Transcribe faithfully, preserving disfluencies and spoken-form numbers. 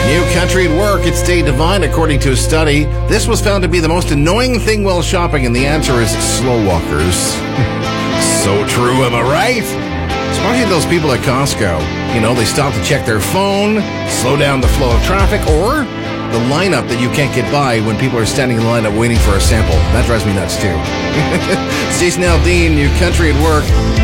New country at work, it's day divine according to a study. This was found to be the most annoying thing while shopping, and the answer is slow walkers. So true, am I right? Especially those people at Costco. You know, they stop to check their phone, slow down the flow of traffic, or the lineup that you can't get by when people are standing in line up waiting for a sample. That drives me nuts too. It's Jason Aldean, New Country at Work.